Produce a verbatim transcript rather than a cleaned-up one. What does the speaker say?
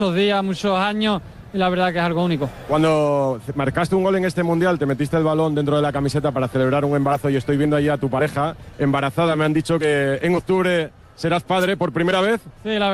muchos días, muchos años, y la verdad que es algo único. Cuando marcaste un gol en este Mundial, te metiste el balón dentro de la camiseta para celebrar un embarazo y estoy viendo ahí a tu pareja embarazada. Me han dicho que en octubre serás padre por primera vez. Sí, la